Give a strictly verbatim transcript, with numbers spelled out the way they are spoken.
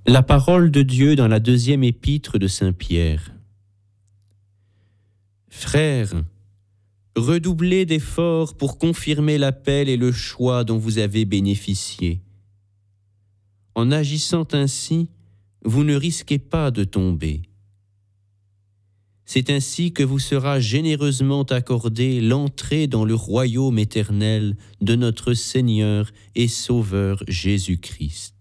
La parole de Dieu dans la deuxième épître de Saint Pierre. Frères, redoublez d'efforts pour confirmer l'appel et le choix dont vous avez bénéficié. En agissant ainsi, vous ne risquez pas de tomber. C'est ainsi que vous sera généreusement accordée l'entrée dans le royaume éternel de notre Seigneur et Sauveur Jésus-Christ.